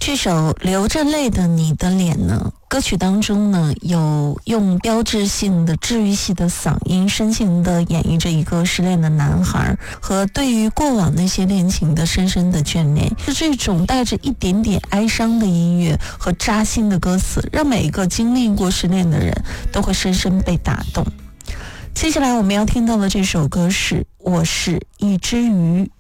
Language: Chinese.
这首流着泪的你的脸呢，歌曲当中呢有用标志性的治愈系的嗓音深情地演绎着一个失恋的男孩和对于过往那些恋情的深深的眷恋，是这种带着一点点哀伤的音乐和扎心的歌词，让每一个经历过失恋的人都会深深被打动。接下来我们要听到的这首歌是《我是一只鱼》。